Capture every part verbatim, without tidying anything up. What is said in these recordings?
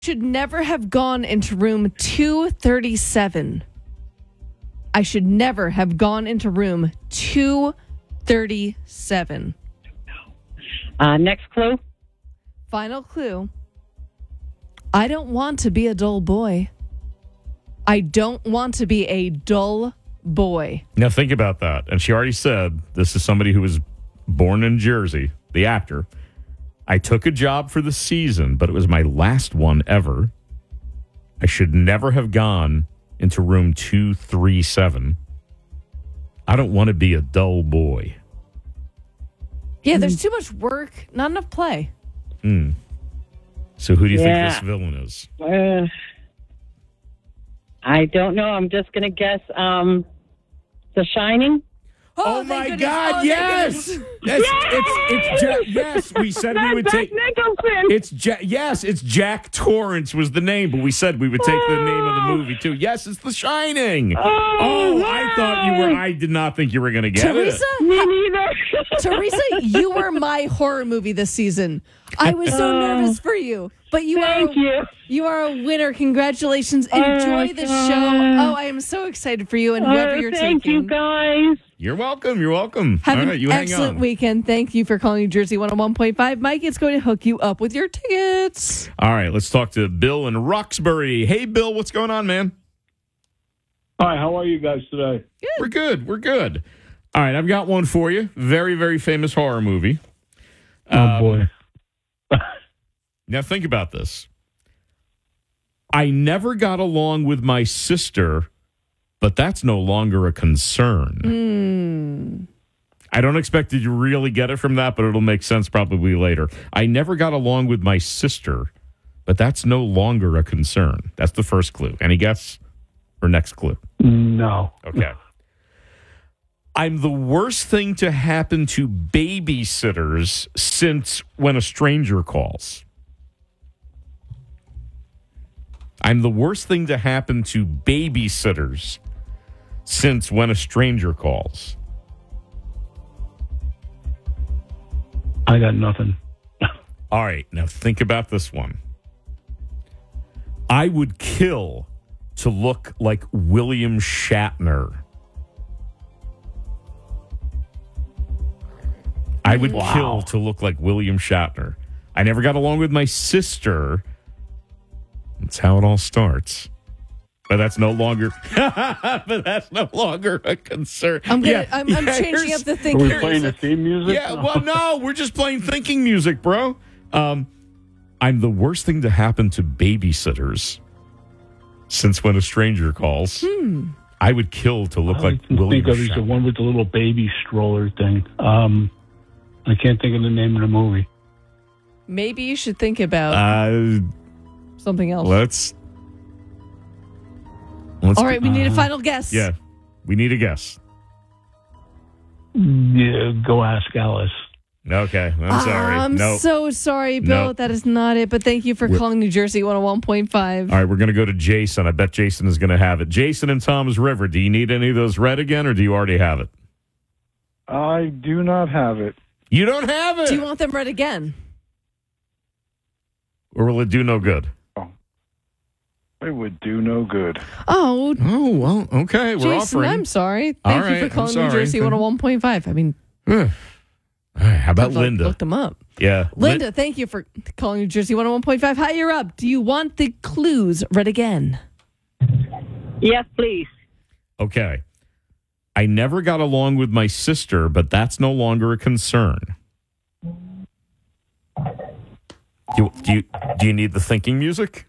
should never have gone into room two thirty-seven. I should never have gone into room two thirty-seven. Uh, next clue. Final clue. I don't want to be a dull boy. I don't want to be a dull boy. Now think about that. And she already said this is somebody who was born in Jersey, the actor. I took a job for the season, but it was my last one ever. I should never have gone into room two thirty-seven. I don't want to be a dull boy. Yeah, there's too much work, not enough play. Hmm. So who do you Yeah. think this villain is? Uh, I don't know. I'm just going to guess um, The Shining. Oh, thank my goodness. God, Oh, thank yes. goodness. Yes, it's, it's Jack, yes, we said we would take. Nicholson. It's ja- yes, it's Jack Torrance was the name, but we said we would take the name of the movie too. Yes, it's The Shining. Oh, Oh, I thought you were. I did not think you were going to get Teresa, it. Me neither. Teresa, you were my horror movie this season. I was so nervous for you, but you Thank are you. you are a winner. Congratulations! Oh, Enjoy the God. show. Oh, I am so excited for you and whoever Oh, you're thank taking. you, guys. You're welcome. You're welcome. Have All an right, you hang excellent on. weekend. Thank you for calling New Jersey one oh one point five. Mike, it's going to hook you up with your tickets. All right, let's talk to Bill in Roxbury. Hey, Bill, what's going on, man? Hi, how are you guys today? We're good. We're good. All right, I've got one for you. Very, very famous horror movie. Oh, Um, boy. Now, think about this. I never got along with my sister, but that's no longer a concern. Mm. I don't expect you to really get it from that, but it'll make sense probably later. I never got along with my sister, but that's no longer a concern. That's the first clue. Any guess? Or next clue? No. Okay. I'm the worst thing to happen to babysitters since When a Stranger Calls. I'm the worst thing to happen to babysitters since When a Stranger Calls. I got nothing. All right, now think about this one. I would kill to look like William Shatner. I would Wow. kill to look like William Shatner. I never got along with my sister. That's how it all starts. But that's no longer but that's no longer a concern. I'm gonna, Yeah, I'm, I'm yeah, changing here's- up the Are thinking. we playing the theme music? Yeah, well, no, we're just playing thinking music, bro. Um, I'm the worst thing to happen to babysitters since When a Stranger Calls. Hmm. I would kill to look I like can William think of is the Shatner. one with the little baby stroller thing. Um, I can't think of the name of the movie. Maybe you should think about Uh, something else. let's. let's All right, we need a uh, final guess. Yeah, we need a guess. Yeah, go ask Alice. Okay, I'm sorry. I'm no. so sorry, Bill. No. That is not it. But thank you for We're- calling New Jersey one oh one point five. All right, we're going to go to Jason. I bet Jason is going to have it. Jason and Tom's River. Do you need any of those read again, or do you already have it? I do not have it. You don't have it. Do you want them read again? Or will it do no good? It would do no good. Oh, Oh, well, okay. We're Jason, offering. I'm sorry. All Thank you right, for I'm calling New sorry. Jersey one oh one point five. I mean, All right, how about I've, like, Linda? looked them up. Yeah. Linda, thank you for calling New Jersey one oh one point five. Hi, you're up. Do you want the clues read again? Yes, please. Okay. I never got along with my sister, but that's no longer a concern. Do you, do you, do you need the thinking music?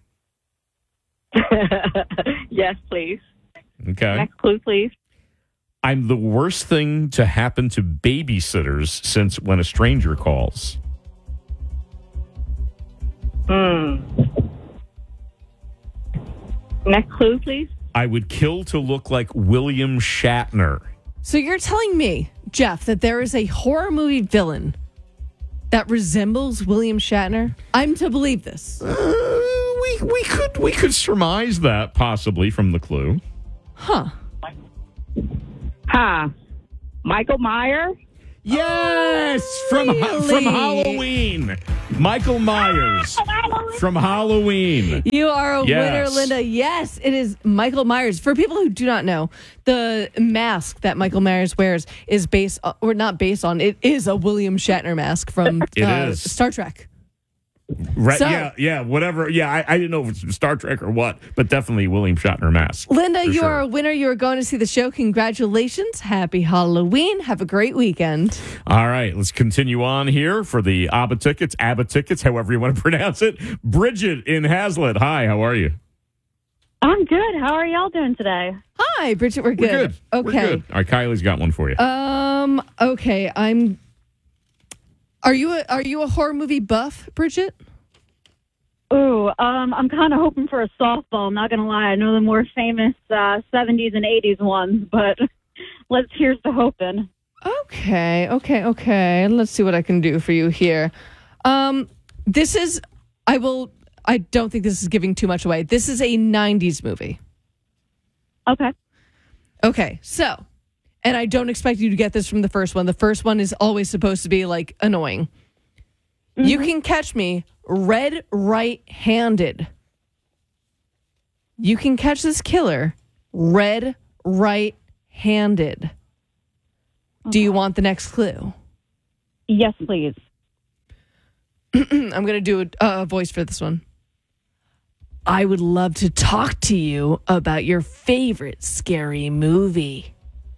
Yes, please. Okay. Next clue, please. I'm the worst thing to happen to babysitters since When a Stranger Calls. Hmm. Next clue, please. I would kill to look like William Shatner. So you're telling me, Jeff, that there is a horror movie villain that resembles William Shatner? I'm to believe this. Uh, we we could we could surmise that possibly from the clue. Huh. Ha. Michael Myers. Yes, from really? from Halloween. Michael Myers from Halloween. You are a Yes. winner, Linda. Yes, it is Michael Myers. For people who do not know, the mask that Michael Myers wears is based, or not based on, it is a William Shatner mask from It uh, is. Star Trek. Right? So- yeah, yeah, whatever. Yeah, I, I didn't know if it was Star Trek or what, but definitely William Shatner mask. Linda, for you sure. are a winner. You are going to see the show. Congratulations. Happy Halloween. Have a great weekend. All right, let's continue on here for the ABBA tickets, ABBA tickets, however you want to pronounce it. Bridget in Hazlitt. Hi, how are you? I'm good. How are y'all doing today? Hi, Bridget. We're good. We're good. Okay. We're good. All right, Kylie's got one for you. Um. Okay. I'm. Are you a Are you a horror movie buff, Bridget? Ooh, um, I'm kind of hoping for a softball. I'm not gonna lie. I know the more famous uh, seventies and eighties ones, but let's here's to hoping. Okay. Okay. Okay. Let's see what I can do for you here. Um. This is. I will. I don't think this is giving too much away. This is a nineties movie. Okay. Okay. So, and I don't expect you to get this from the first one. The first one is always supposed to be like annoying. You can catch me red right-handed. You can catch this killer red right-handed. Do you want the next clue? Yes, please. I'm going to do a, a voice for this one. I would love to talk to you about your favorite scary movie.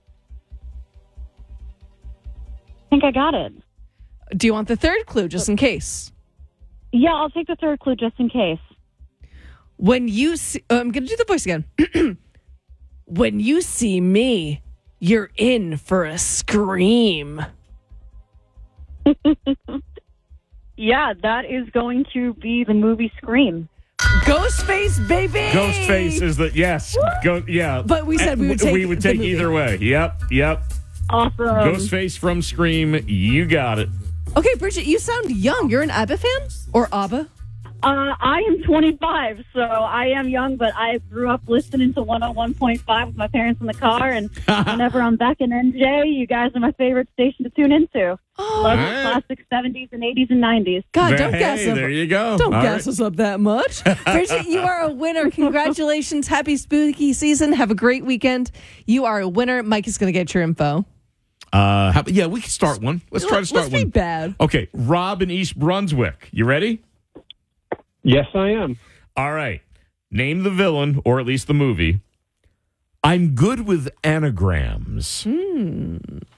I think I got it. Do you want the third clue just in case? Yeah, I'll take the third clue just in case. When you see, uh, I'm going to do the voice again. When you see me, you're in for a scream. Yeah, that is going to be the movie Scream. Ghostface, baby! Ghostface is the yes. Go yeah. But we said we would take we would the take movie. either way. Yep, yep. Awesome. Ghostface from Scream. You got it. Okay, Bridget, you sound young. You're an ABBA fan? Or ABBA? Uh, I am twenty-five, so I am young, but I grew up listening to one oh one point five with my parents in the car, and whenever I'm back in N J, you guys are my favorite station to tune into. Oh, Love All the right. classic seventies and eighties and nineties. God, don't hey, gas us there you go. Don't All gas right. us up that much. Bridget, you are a winner. Congratulations. Happy spooky season. Have a great weekend. You are a winner. Mike is going to get your info. Uh, how, yeah, we can start one. Let's try to start Let's be one. bad. Okay, Rob in East Brunswick. You ready? Yes, I am. All right. Name the villain, or at least the movie. I'm good with anagrams. Hmm.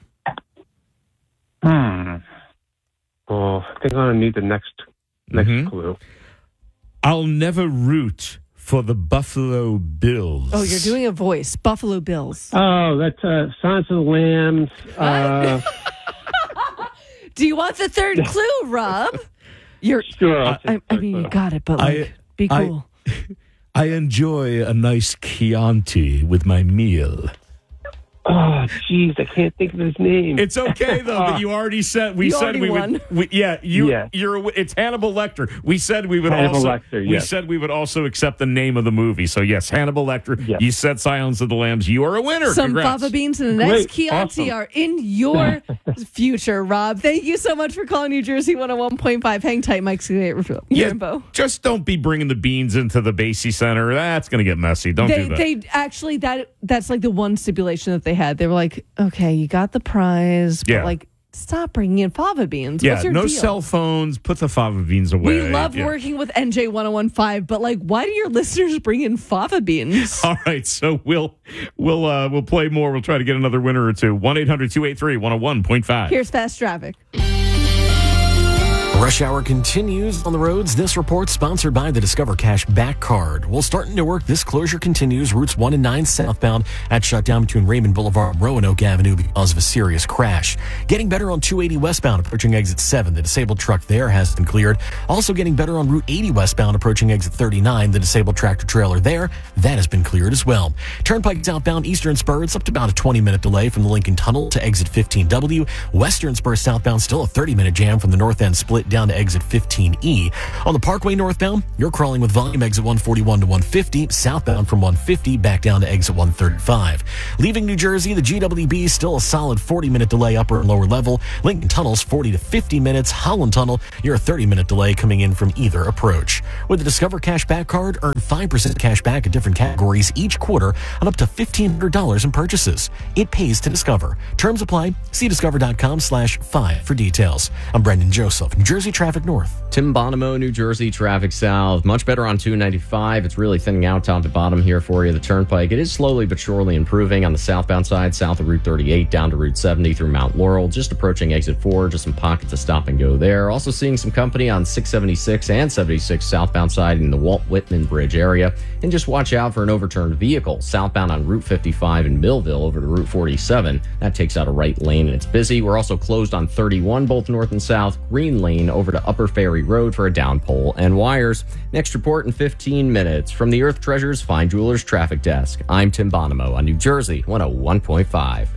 Oh, I think I'm gonna need the next next Mhm. clue. I'll never root for the Buffalo Bills. Oh, you're doing a voice. Buffalo Bills. Oh, that's uh, Silence of the Lambs. Uh, Do you want the third clue, Rob? You're. sure. I'll I, take I that mean, you clue. got it, but I- like, be I- cool. I enjoy a nice Chianti with my meal. Oh, jeez, I can't think of his name. It's okay though, but you already said we You said already we won. would. We, yeah, you. Yeah. You're. It's Hannibal Lecter. We said we would Hannibal also. Lecter, We yes. said we would also accept the name of the movie. So yes, Hannibal Lecter. Yes. You said Silence of the Lambs. You are a winner. Some Congrats. fava beans and the next Great. Chianti Awesome. are in your future, Rob. Thank you so much for calling New Jersey one oh one point five. Hang tight, Mike's going to get your Yeah, info. just don't be bringing the beans into the Basie Center. That's going to get messy. Don't They, do that. they actually that that's like the one stipulation that they had. They were like, okay, you got the prize, but Yeah. like, stop bringing in fava beans. yeah, What's your no deal? cell phones. Put the fava beans away. We love Yeah. working with N J one oh one point five, but like, why do your listeners bring in fava beans? All right, so we'll we'll uh, we'll play more. We'll try to get another winner or two. one eight hundred two eight three one oh one point five. Here's fast traffic. Rush Hour continues on the roads. This report sponsored by the Discover Cash Back Card. Well, starting to work, this closure continues. Routes one and nine southbound at shutdown between Raymond Boulevard and Roanoke Avenue because of a serious crash. Getting better on two eighty westbound approaching exit seven. The disabled truck there has been cleared. Also getting better on Route eighty westbound approaching exit thirty-nine. The disabled tractor trailer there, that has been cleared as well. Turnpike southbound Eastern Spur, it's up to about a twenty minute delay from the Lincoln Tunnel to exit fifteen W. Western Spur southbound, still a thirty minute jam from the north end split down to exit fifteen E. On the Parkway northbound, you're crawling with volume exit one forty-one to one fifty, southbound from one fifty back down to exit one thirty-five. Leaving New Jersey, the G W B is still a solid forty minute delay upper and lower level. Lincoln Tunnel's forty to fifty minutes. Holland Tunnel, you're a thirty minute delay coming in from either approach. With the Discover Cashback Card, earn five percent cash back at different categories each quarter on up to fifteen hundred dollars in purchases. It pays to Discover. Terms apply. See discover.com slash five for details. I'm Brendan Joseph, New Jersey Traffic North. Tim Bonomo, New Jersey Traffic South. Much better on two ninety-five. It's really thinning out top to bottom here for you. The Turnpike, it is slowly but surely improving on the southbound side, south of Route thirty-eight down to Route seventy through Mount Laurel. Just approaching exit four, just some pockets of stop and go there. Also seeing some company on six seventy-six and seventy-six southbound side in the Walt Whitman Bridge area. And just watch out for an overturned vehicle southbound on Route fifty-five in Millville over to Route forty-seven. That takes out a right lane and it's busy. We're also closed on thirty-one, both north and south. Green Lane over to Upper Ferry Road for a down pole and wires. Next report in fifteen minutes from the Earth Treasures Fine Jewelers Traffic Desk. I'm Tim Bonomo on New Jersey one oh one point five.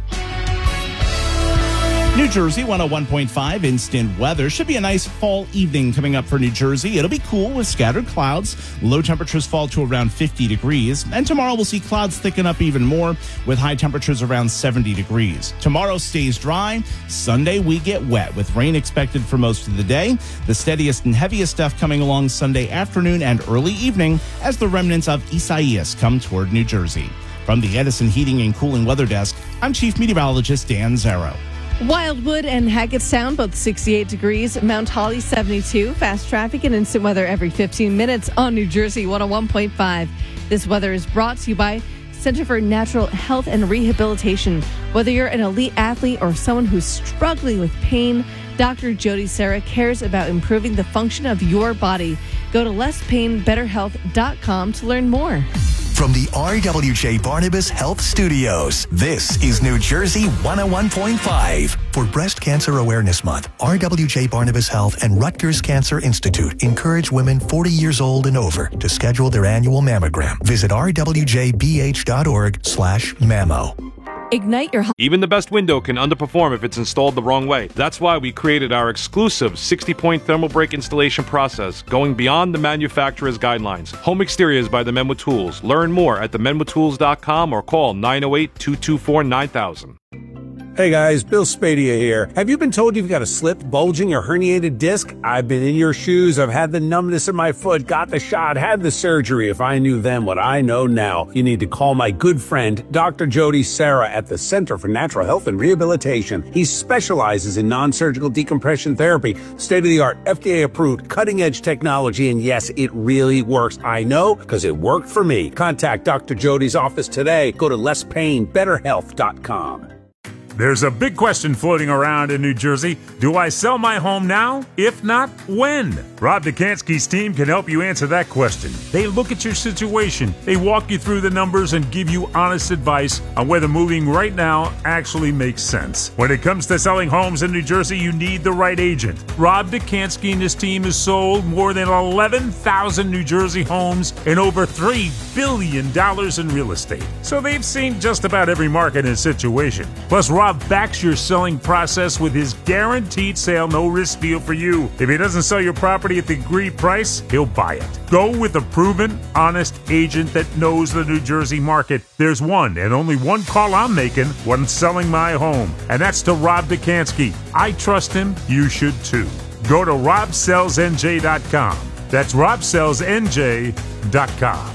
New Jersey one oh one point five instant weather. Should be a nice fall evening coming up for New Jersey. It'll be cool with scattered clouds. Low temperatures fall to around fifty degrees. And tomorrow we'll see clouds thicken up even more with high temperatures around seventy degrees. Tomorrow stays dry. Sunday we get wet with rain expected for most of the day. The steadiest and heaviest stuff coming along Sunday afternoon and early evening as the remnants of Isaias come toward New Jersey. From the Edison Heating and Cooling Weather Desk, I'm Chief Meteorologist Dan Zarrow. Wildwood and Hackettstown, both sixty-eight degrees. Mount Holly, seventy-two. Fast traffic and instant weather every fifteen minutes on New Jersey one oh one point five. This weather is brought to you by Center for Natural Health and Rehabilitation. Whether you're an elite athlete or someone who's struggling with pain, Doctor Jody Serra cares about improving the function of your body. Go to less pain better health dot com to learn more. From the R W J Barnabas Health Studios, this is New Jersey one oh one point five. For Breast Cancer Awareness Month, R W J Barnabas Health and Rutgers Cancer Institute encourage women forty years old and over to schedule their annual mammogram. Visit r w j b h dot org slash mammo. Ignite your... Even the best window can underperform if it's installed the wrong way. That's why we created our exclusive sixty-point thermal break installation process, going beyond the manufacturer's guidelines. Home Exteriors by the Men with Tools. Learn more at the men with tools dot com or call nine oh eight, two two four, nine thousand. Hey guys, Bill Spadia here. Have you been told you've got a slipped, bulging, or herniated disc? I've been in your shoes. I've had the numbness in my foot, got the shot, had the surgery. If I knew then what I know now, you need to call my good friend, Doctor Jody Serra at the Center for Natural Health and Rehabilitation. He specializes in non-surgical decompression therapy, state-of-the-art, F D A-approved, cutting-edge technology, and yes, it really works. I know, because it worked for me. Contact Doctor Jody's office today. Go to less pain better health dot com. There's a big question floating around in New Jersey. Do I sell my home now? If not, when? Rob Dekanski's team can help you answer that question. They look at your situation, they walk you through the numbers and give you honest advice on whether moving right now actually makes sense. When it comes to selling homes in New Jersey, you need the right agent. Rob Dekanski and his team has sold more than eleven thousand New Jersey homes and over three billion dollars in real estate. So they've seen just about every market and situation. Plus, Rob backs your selling process with his guaranteed sale, no risk deal for you. If he doesn't sell your property at the agreed price, he'll buy it. Go with a proven, honest agent that knows the New Jersey market. There's one and only one call I'm making when selling my home, and that's to Rob Dekanski. I trust him. You should too. Go to rob sells n j dot com. That's rob sells n j dot com.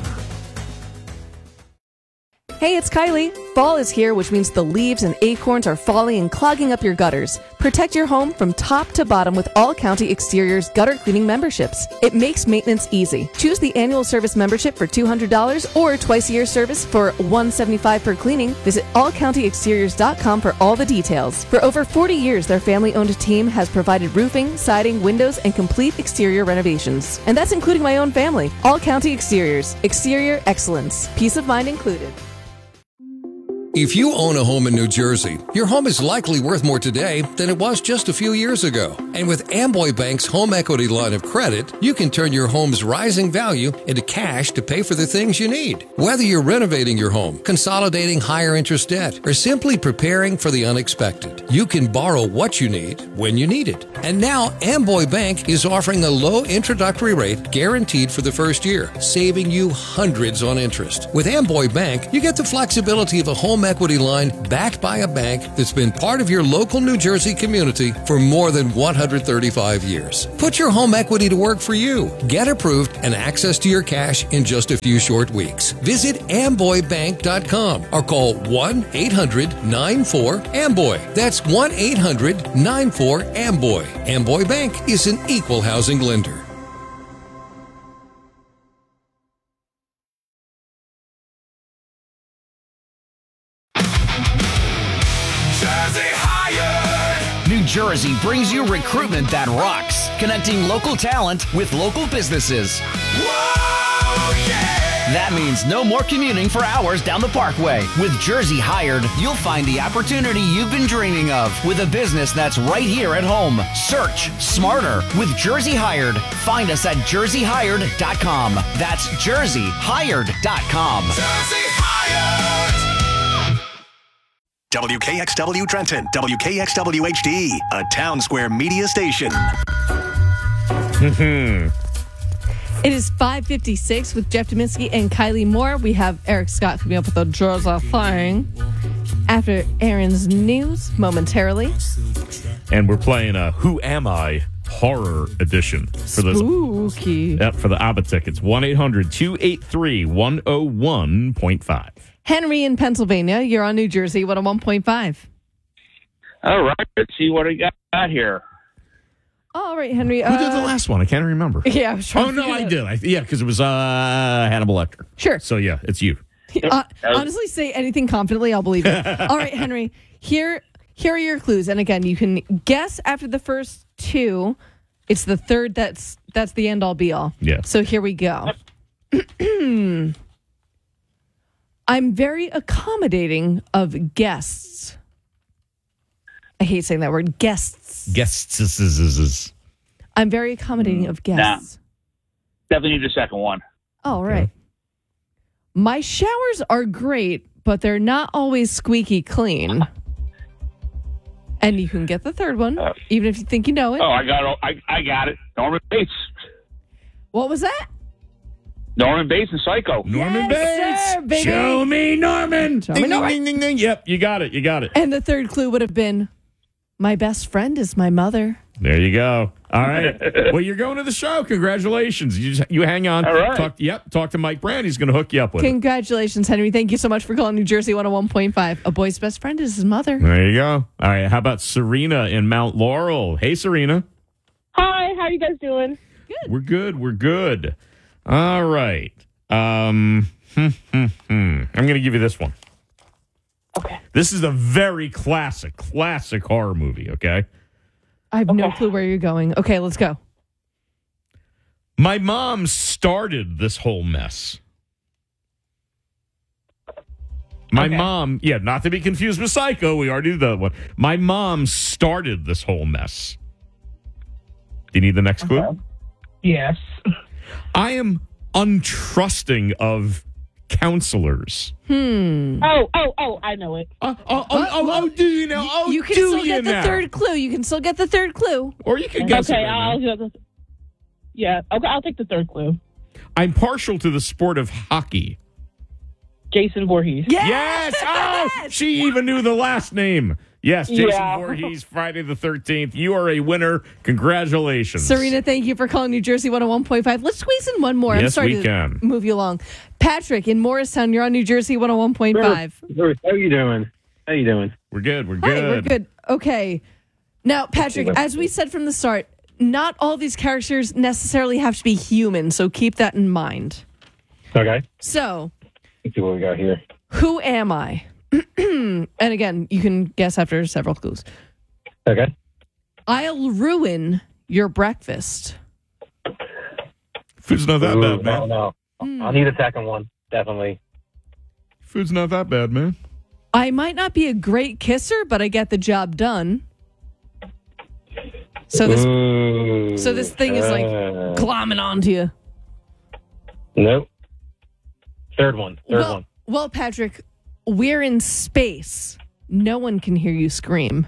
Hey, it's Kylie. Fall is here, which means the leaves and acorns are falling and clogging up your gutters. Protect your home from top to bottom with All County Exteriors gutter cleaning memberships. It makes maintenance easy. Choose the annual service membership for two hundred dollars or twice a year service for one hundred seventy-five dollars per cleaning. Visit all county exteriors dot com for all the details. For over forty years, their family-owned team has provided roofing, siding, windows, and complete exterior renovations. And that's including my own family. All County Exteriors. Exterior excellence. Peace of mind included. If you own a home in New Jersey, your home is likely worth more today than it was just a few years ago. And with Amboy Bank's home equity line of credit, you can turn your home's rising value into cash to pay for the things you need. Whether you're renovating your home, consolidating higher interest debt, or simply preparing for the unexpected, you can borrow what you need when you need it. And now Amboy Bank is offering a low introductory rate guaranteed for the first year, saving you hundreds on interest. With Amboy Bank, you get the flexibility of a home equity line backed by a bank that's been part of your local New Jersey community for more than one hundred thirty-five years. Put your home equity to work for you. Get approved and access to your cash in just a few short weeks. Visit amboy bank dot com or call one eight hundred nine four amboy. That's one eight hundred nine four amboy. Amboy Bank is an equal housing lender. New Jersey brings you recruitment that rocks, connecting local talent with local businesses. Whoa, yeah! That means no more commuting for hours down the Parkway. With Jersey Hired, you'll find the opportunity you've been dreaming of with a business that's right here at home. Search smarter with Jersey Hired. Find us at jersey hired dot com. That's jersey hired dot com. Jersey Hired! W K X W Trenton, W K X W H D, a Town Square media station. It is five fifty-six with Jeff Dominski and Kylie Moore. We have Eric Scott coming up with a Jersey thing after Aaron's news momentarily. And we're playing a Who Am I horror edition for the Spooky. Yep, for the ABBA tickets. one eight hundred two eight three one oh one point five. Henry in Pennsylvania, you're on New Jersey, one oh one point five. All right, let's see what I got here. All right, Henry. Who uh, did the last one? I can't remember. Yeah, I was trying Oh, to no, figure I it out. did. I, yeah, because it was uh, Hannibal Lecter. Sure. So, yeah, it's you. Uh, honestly, say anything confidently, I'll believe it. All right, Henry. Here, here are your clues, and again, you can guess after the first two. It's the third that's that's the end all be all. Yeah. So here we go. I'm very accommodating of guests. I hate saying that word. Guests. Guests. I'm very accommodating of guests. Nah. Definitely need the second one. All right. My showers are great, but they're not always squeaky clean. And you can get the third one, Uh, even if you think you know it. Oh, I got it. I, I got it. Norman Bates. What was that? Norman Bates and Psycho. Norman Yes, sir, Bates. baby. Show me Norman. Show ding, me ding, Norman. ding, ding, ding. Yep, you got it. You got it. And the third clue would have been, my best friend is my mother. There you go. All right. Well, you're going to the show. Congratulations. You just, you hang on. All right. Talk, yep. Talk to Mike Brand. He's going to hook you up with it. Congratulations, Henry. Thank you so much for calling New Jersey one oh one point five. A boy's best friend is his mother. There you go. All right. How about Serena in Mount Laurel? Hey, Serena. Hi, how are you guys doing? Good. We're good. We're good. All right. Um, hmm, hmm, hmm. I'm going to give you this one. Okay. This is a very classic, classic horror movie, okay? I have no clue where you're going. Okay, let's go. My mom started this whole mess. My Okay. mom, yeah, not to be confused with Psycho. We already did that one. My mom started this whole mess. Do you need the next clue? Okay. Yes. I am untrusting of counselors. Hmm. Oh, oh, oh, I know it. Oh, oh, oh, oh, oh, do you know? Oh, you can do still you get the now? third clue. You can still get the third clue. Or you can guess it Okay, right I'll now. get the, yeah, okay, I'll take the third clue. I'm partial to the sport of hockey. Jason Voorhees. Yes! Oh, she even knew the last name. Yes, Jason Yeah. Voorhees, Friday the thirteenth. You are a winner. Congratulations. Serena, thank you for calling New Jersey one oh one point five. Let's squeeze in one more. I'm Yes, sorry we to can. move you along. Patrick in Morristown, you're on New Jersey one oh one point five. Bruce, how you doing? How you doing? We're good. We're Hi, good. we're good. Okay. Now, Patrick, as we said from the start, not all these characters necessarily have to be human, so keep that in mind. Okay. So, Let's see what we got here. who am I? And again, you can guess after several clues. Okay. I'll ruin your breakfast. Food's not that Ooh, bad, no, man. no. Hmm. I'll need a second one. Definitely. Food's not that bad, man. I might not be a great kisser, but I get the job done. So this, Ooh, so this thing is like uh, glomming onto you. Nope. Third one. Third well, one. well, Patrick, we're in space. No one can hear you scream.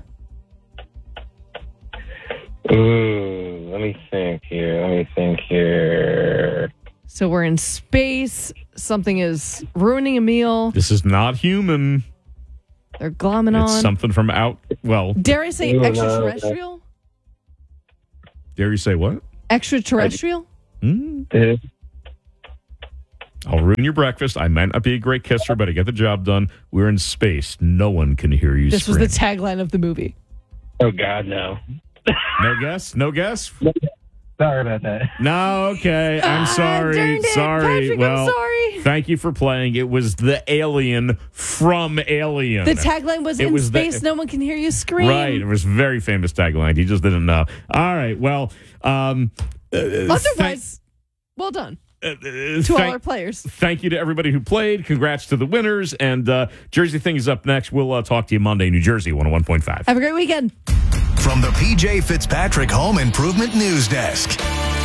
Ooh, let me think here. Let me think here. So we're in space. Something is ruining a meal. This is not human. They're glomming It's on. something from out. Well, Dare I say Ooh, no, extraterrestrial? dare you say what? Extraterrestrial? Mm. I'll ruin your breakfast. I might not be a great kisser, but I get the job done. We're in space. No one can hear you This scream. was the tagline of the movie. Oh, God, no. No guess? No guess? Sorry about that. No, okay. I'm sorry. darned it. Sorry. Patrick, I'm well, sorry. thank you for playing. It was the alien from Alien. The tagline was, It in was the- space, no one can hear you scream. Right. It was a very famous tagline. He just didn't know. All right. Well, um, uh, Otherwise, well done uh, uh, to thank, all our players. Thank you to everybody who played. Congrats to the winners. And uh, Jersey Thing is up next. We'll uh, talk to you Monday, New Jersey, one oh one point five. Have a great weekend. From the P J Fitzpatrick Home Improvement News Desk.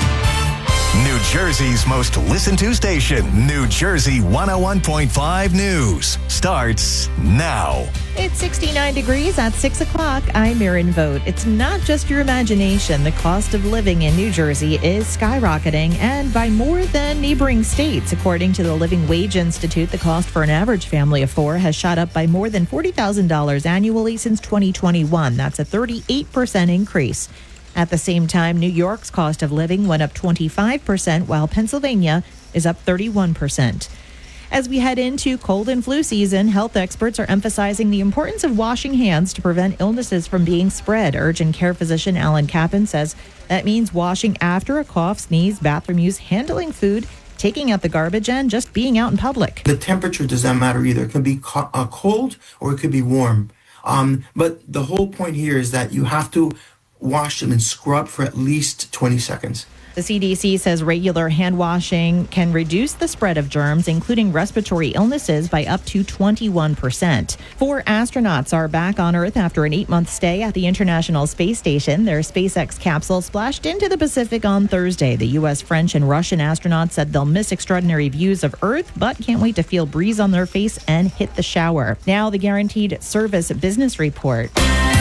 New Jersey's most listened to station, New Jersey one oh one point five News, starts now. It's sixty-nine degrees at six o'clock. I'm Erin Vogt. It's not just your imagination. The cost of living in New Jersey is skyrocketing, and by more than neighboring states. According to the Living Wage Institute, the cost for an average family of four has shot up by more than forty thousand dollars annually since twenty twenty-one. That's a thirty-eight percent increase. At the same time, New York's cost of living went up twenty-five percent, while Pennsylvania is up thirty-one percent. As we head into cold and flu season, health experts are emphasizing the importance of washing hands to prevent illnesses from being spread. Urgent care physician Alan Kappen says that means washing after a cough, sneeze, bathroom use, handling food, taking out the garbage, and just being out in public. The temperature does not matter either. It can be co- uh, cold or it could be warm. Um, but the whole point here is that you have to wash them and scrub for at least twenty seconds. The C D C says regular hand washing can reduce the spread of germs, including respiratory illnesses, by up to twenty-one percent. Four astronauts are back on Earth after an eight-month stay at the International Space Station. Their SpaceX capsule splashed into the Pacific on Thursday. The U S, French, and Russian astronauts said they'll miss extraordinary views of Earth, but can't wait to feel breeze on their face and hit the shower. Now, the Guaranteed Service Business Report.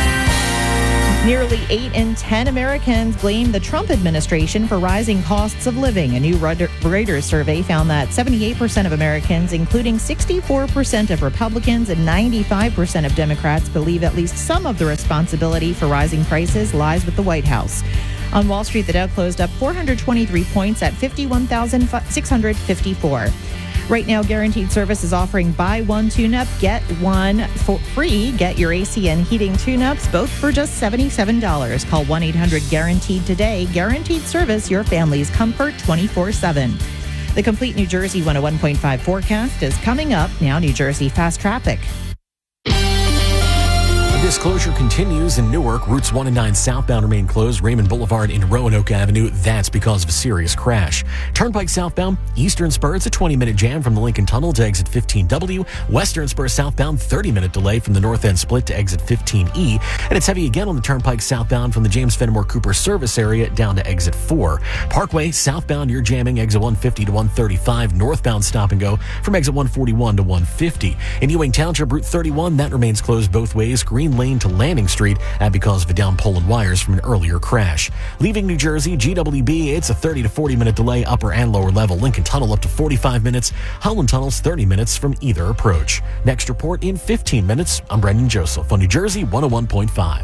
Nearly eight in ten Americans blame the Trump administration for rising costs of living. A new Reuters survey found that seventy-eight percent of Americans, including sixty-four percent of Republicans and ninety-five percent of Democrats, believe at least some of the responsibility for rising prices lies with the White House. On Wall Street, the Dow closed up four hundred twenty-three points at fifty-one thousand six hundred fifty-four. Right now, Guaranteed Service is offering buy one tune-up, get one for free. Get your A C and heating tune-ups, both for just seventy-seven dollars. Call one eight hundred guaranteed today. Guaranteed Service, your family's comfort twenty-four seven. The complete New Jersey one oh one point five forecast is coming up. Now, New Jersey Fast Traffic. This closure continues in Newark. Routes one and nine southbound remain closed. Raymond Boulevard and Roanoke Avenue. That's because of a serious crash. Turnpike southbound, Eastern Spur. It's a twenty-minute jam from the Lincoln Tunnel to exit fifteen W. Western Spur southbound, thirty-minute delay from the North End Split to exit fifteen E. And it's heavy again on the Turnpike southbound from the James Fenimore Cooper service area down to exit four. Parkway southbound, you're jamming exit one fifty to one thirty-five. Northbound stop and go from exit one forty-one to one fifty. In Ewing Township, Route thirty-one, that remains closed both ways. Green Lane to Landing Street, and because of a down pole and wires from an earlier crash. Leaving New Jersey, G W B, it's a thirty to forty minute delay, upper and lower level. Lincoln Tunnel up to forty-five minutes. Holland Tunnel's thirty minutes from either approach. Next report in fifteen minutes. I'm Brendan Joseph on New Jersey one oh one point five.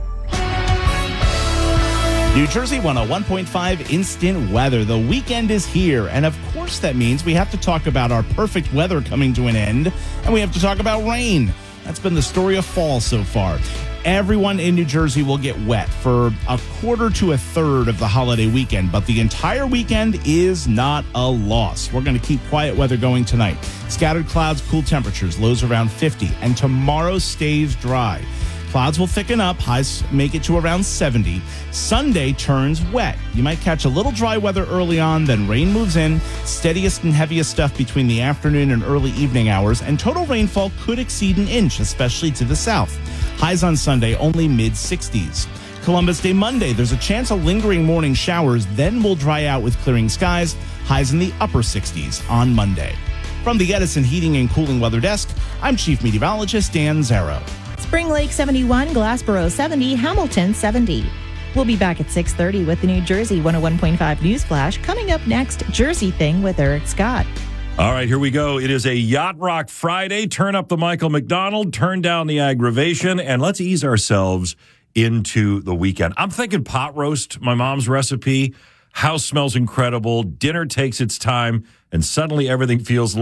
New Jersey one oh one point five instant weather. The weekend is here, and of course that means we have to talk about our perfect weather coming to an end, and we have to talk about rain. That's been the story of fall so far. Everyone in New Jersey will get wet for a quarter to a third of the holiday weekend, but the entire weekend is not a loss. We're going to keep quiet weather going tonight. Scattered clouds, cool temperatures, lows around fifty, and tomorrow stays dry. Clouds will thicken up. Highs make it to around seventy. Sunday turns wet. You might catch a little dry weather early on, then rain moves in. Steadiest and heaviest stuff between the afternoon and early evening hours, and total rainfall could exceed an inch, especially to the south. Highs on Sunday only mid sixties. Columbus Day Monday, there's a chance of lingering morning showers, then will dry out with clearing skies. Highs in the upper sixties on Monday. From the Edison Heating and Cooling Weather Desk, I'm Chief Meteorologist Dan Zarrow. Spring Lake seventy-one, Glassboro seventy, Hamilton seventy. We'll be back at six thirty with the New Jersey one oh one point five News Flash. Coming up next, Jersey Thing with Eric Scott. All right, here we go. It is a Yacht Rock Friday. Turn up the Michael McDonald, turn down the aggravation, and let's ease ourselves into the weekend. I'm thinking pot roast, my mom's recipe. House smells incredible. Dinner takes its time, and suddenly everything feels